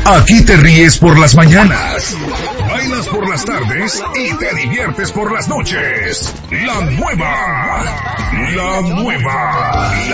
Aquí te ríes por las mañanas, bailas por las tardes y te diviertes por las noches. La nueva